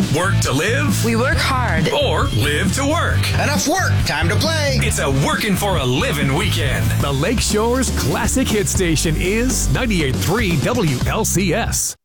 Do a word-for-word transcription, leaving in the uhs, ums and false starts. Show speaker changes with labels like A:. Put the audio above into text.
A: Work to live?
B: We work hard.
A: Or live to work?
C: Enough work. Time to play.
A: It's a working for a living weekend.
D: The Lakeshore's classic hit station is ninety-eight point three W L C S.